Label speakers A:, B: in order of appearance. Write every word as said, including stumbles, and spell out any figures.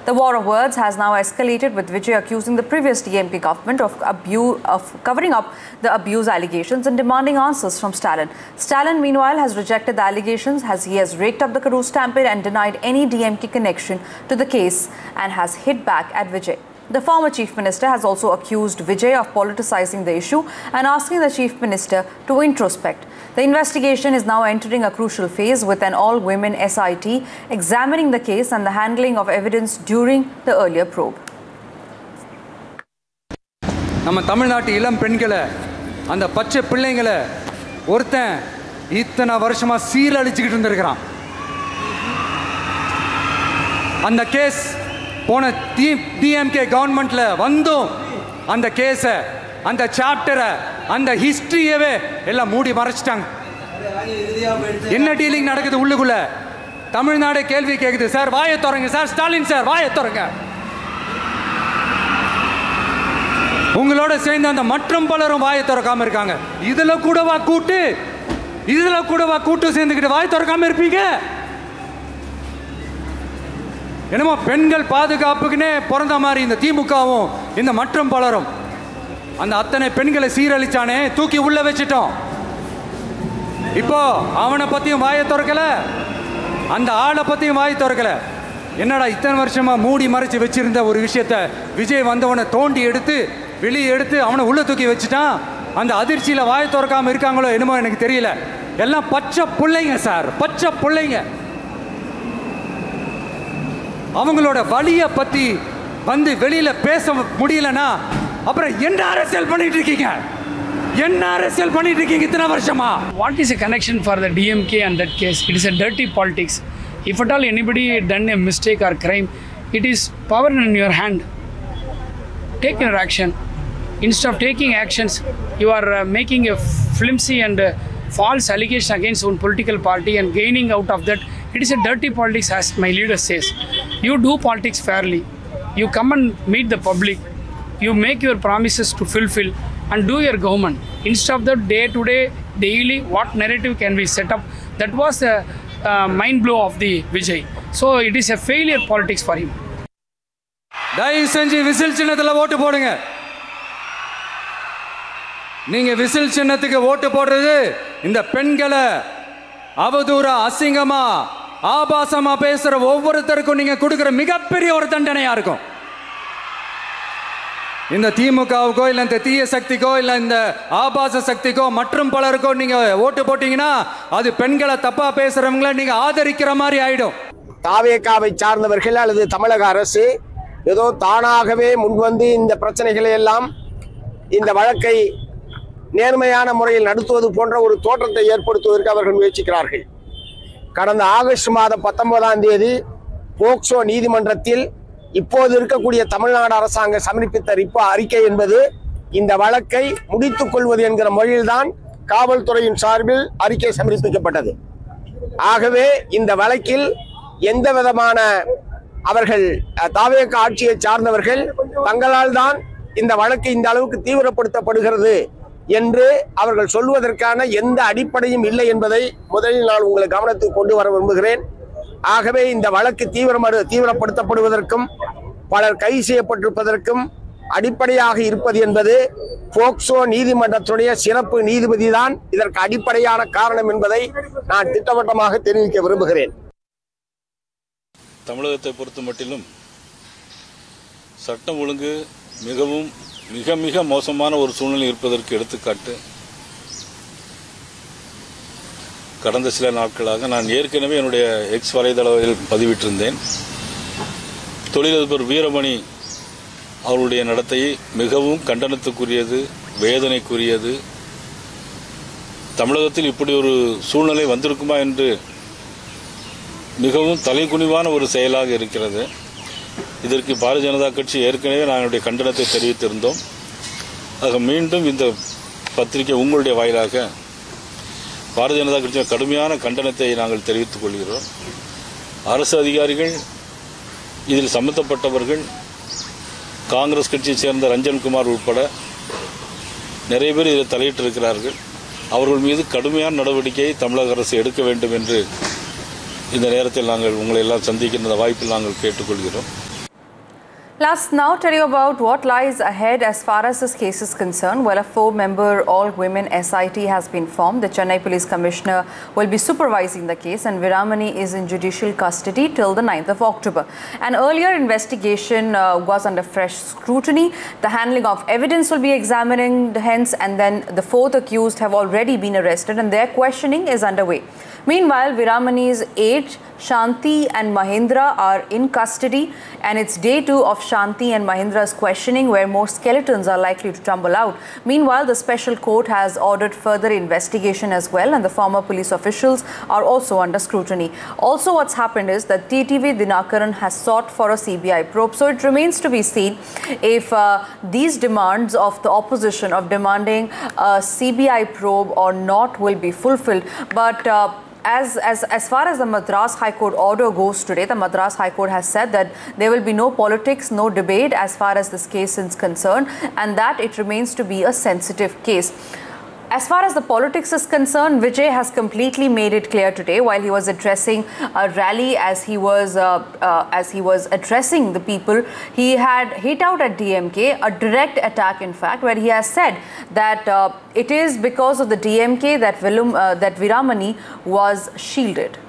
A: The war of words has now escalated, with Vijay accusing the previous D M K government of, abuse, of covering up the abuse allegations and demanding answers from Stalin. Stalin, meanwhile, has rejected the allegations as he has raked up the Karur stampede and denied any D M K connection to the case and has hit back at Vijay. The former Chief Minister has also accused Vijay of politicizing the issue and asking the Chief Minister to introspect. The investigation is now entering a crucial phase, with an all-women S I T examining the case and the handling of evidence during the earlier probe.
B: நம்ம தமிழ்நாட்டு இளம் பெண்களை, அந்த பச்சை பிள்ளைங்களை ஒருத்தன் இத்தனை வருஷமா சீரழிச்சுக்கிட்டு இருந்திருக்கிறான். அந்த கேஸ் போன டிஎம்கே கவர்மெண்ட்ல வந்தும் அந்த கேஸை, அந்த சாப்டரை, அந்த ஹிஸ்டரியவே எல்லாம் மூடி மறைச்சிட்டாங்க. என்ன டீலிங் நடக்குது உள்ளுக்குள்ள? தமிழ்நாடு கேள்வி கேட்குது. சார் வாயை திறங்க சார், ஸ்டாலின் சார் வாயை திறங்க. உங்களோட சேர்ந்து அந்த மற்றும் பலரும் வாயை திறக்காம இருக்காங்க. இதுல கூடவா கூட்டு இதுல கூடவா கூட்டு சேர்ந்துக்கிட்டு வாய் திறக்காம இருப்பீங்க? என்னமோ பெண்கள் பாதுகாப்புக்குன்னே பிறந்த மாதிரி இந்த திமுகவும் இந்த மற்றும் பலரும் அந்த அத்தனை பெண்களை சீரழிச்சானே, தூக்கி உள்ள வச்சிட்டோம். இப்போ அவனை பத்தியும் வாயை திறக்கல, அந்த ஆளை பத்தியும் வாயை திறக்கல. என்னடா இத்தனை வருஷமா மூடி மறைச்சு வச்சிருந்த ஒரு விஷயத்த விஜய் வந்தவனை தோண்டி எடுத்து வெளியே எடுத்து அவனை உள்ள தூக்கி வச்சுட்டான். அந்த அதிர்ச்சியில வாயை திறக்காம இருக்காங்களோ என்னமோ எனக்கு தெரியல. எல்லாம் பச்சை பிள்ளைங்க சார், பச்சை பிள்ளைங்க. அவங்களோட வலியை பத்தி வந்து வெளியில பேச முடியலன்னா அப்புறம் என்ன அரசியல் பண்ணிட்டு இருக்கீங்க? என்ன அரசியல் பண்ணிட்டு இருக்கீங்க இத்தனை வருஷமா?
C: What is a connection for the D M K and that case? It is a dirty politics. If at all anybody done a mistake or crime, it is power in your hand. Take your action. Instead of taking actions, you are uh, making a flimsy and uh, false allegation against one political party and gaining out of that. It is a dirty politics, as my leader says. You do politics fairly. You come and meet the public. You make your promises to fulfill and do your government. Instead of that day to day, daily, what narrative can we set up? That was the uh, mind blow of the Vijay. So it is a failure politics for him.
B: தயவு செஞ்சு whistle சின்னத்துல ஓட்டு போடுங்க. நீங்க whistle சின்னத்துக்கு ஓட்டு போடுறது இந்த பெண்களை அவதூறா, அசிங்கமா, ஆபாசமா பேசுற ஒவ்வொருத்தருக்கும் நீங்க கொடுக்கிற மிகப்பெரிய ஒரு தண்டனையா இருக்கும். இந்த திமுகவுக்கோ இல்ல இந்த தீய சக்திக்கோ இல்ல இந்த ஆபாச சக்திக்கோ மற்றும் பலருக்கோ நீங்க ஓட்டு போட்டீங்கன்னா அது பெண்களை தப்பா பேசுறவங்களை நீங்க ஆதரிக்கிற மாதிரி ஆயிடும்.
D: தாவேகாவை சார்ந்தவர்கள் அல்லது தமிழக அரசு ஏதோ தானாகவே முன்வந்து இந்த பிரச்சனைகளை எல்லாம், இந்த வழக்கை நேர்மையான முறையில் நடத்துவது போன்ற ஒரு தோற்றத்தை ஏற்படுத்துவதற்கு அவர்கள் முயற்சிக்கிறார்கள். கடந்த ஆகஸ்ட் மாதம் பத்தொன்பதாம் தேதி போக்சோ நீதிமன்றத்தில் இப்போது இருக்கக்கூடிய தமிழ்நாடு அரசாங்கம் சமர்ப்பித்த ரிப்பா அறிக்கை என்பது இந்த வழக்கை முடித்துக் கொள்வது என்கிற முறையில்தான் காவல்துறையின் சார்பில் அறிக்கை சமர்ப்பிக்கப்பட்டது. ஆகவே இந்த வழக்கில் எந்த விதமான அவர்கள் தாவேக ஆட்சியை சார்ந்தவர்கள் தங்களால் தான் இந்த வழக்கு இந்த அளவுக்கு தீவிரப்படுத்தப்படுகிறது என்று அவர்கள் சொல்வதற்கான எந்த அடிப்படையும் இல்லை என்பதை முதலில் நான் உங்களை கவனத்துக்கு கொண்டு வர விரும்புகிறேன். ஆகவே இந்த வழக்கு தீவிரம் தீவிரப்படுத்தப்படுவதற்கும் பலர் கைது செய்யப்பட்டிருப்பதற்கும் அடிப்படையாக இருப்பது என்பது போக்சோ நீதிமன்றத்துடைய சிறப்பு நீதிபதி தான் இதற்கு அடிப்படையான காரணம் என்பதை நான் திட்டவட்டமாக தெரிவிக்க விரும்புகிறேன்.
E: தமிழகத்தை பொறுத்த மட்டிலும் சட்டம் ஒழுங்கு மிகவும் மிக மிக மோசமான ஒரு சூழ்நிலை இருப்பதற்கு எடுத்துக்காட்டு கடந்த சில நாட்களாக நான் ஏற்கனவே என்னுடைய எக்ஸ் வலைதளத்தில் பதிவிட்டிருந்தேன். தொழிலதிபர் வீரமணி அவருடைய நடத்தை மிகவும் கண்டனத்துக்குரியது, வேதனைக்குரியது. தமிழகத்தில் இப்படி ஒரு சூழ்நிலை வந்திருக்குமா என்று மிகவும் தலைகுனிவான ஒரு செயலாக இருக்கிறது. இதற்கு பாரதிய ஜனதா கட்சி ஏற்கனவே நாங்களுடைய கண்டனத்தை தெரிவித்திருந்தோம். ஆக மீண்டும் இந்த பத்திரிகை உங்களுடைய வாயிலாக பாரதிய ஜனதா கட்சியின் கடுமையான கண்டனத்தை நாங்கள் தெரிவித்துக் கொள்கிறோம். அரசு அதிகாரிகள், இதில் சம்பந்தப்பட்டவர்கள், காங்கிரஸ் கட்சியைச் சேர்ந்த ரஞ்சன்குமார் உட்பட நிறைய பேர் இதில் தலையிட்டிருக்கிறார்கள். அவர்கள் மீது கடுமையான நடவடிக்கையை தமிழக அரசு எடுக்க வேண்டும் என்று இந்த நேரத்தில் நாங்கள் உங்களை எல்லாம் சந்திக்கின்ற வாய்ப்பில் நாங்கள் கேட்டுக்கொள்கிறோம்.
A: Let's now tell you about what lies ahead as far as this case is concerned. Well, a four-member all-women S I T has been formed. The Chennai Police Commissioner will be supervising the case, and Veeramani is in judicial custody till the ninth of October. An earlier investigation uh, was under fresh scrutiny. The handling of evidence will be examined hence, and then the fourth accused have already been arrested and their questioning is underway. Meanwhile, Veeramani's aides, Shanti and Mahendra, are in custody, and it's day two of Shanti and Mahendra's questioning, where more skeletons are likely to tumble out. Meanwhile, the special court has ordered further investigation as well, and the former police officials are also under scrutiny. Also, what's happened is that T T V Dinakaran has sought for a C B I probe, so it remains to be seen if uh, these demands of the opposition of demanding a C B I probe or not will be fulfilled. But uh, As, as, as far as the Madras High Court order goes today, the Madras High Court has said that there will be no politics, no debate as far as this case is concerned, and that it remains to be a sensitive case. As far as the politics is concerned, Vijay has completely made it clear today while he was addressing a rally, as he was uh, uh, as he was addressing the people. He had hit out at D M K, a direct attack in fact, where he has said that uh, it is because of the D M K that, Vilum, uh, that Veeramani was shielded.